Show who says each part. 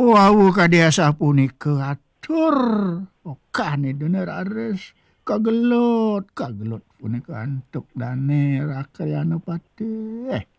Speaker 1: Wow kadiasa punika atur. Okan bener ares. Kagelot punika antuk dane rakyana pati.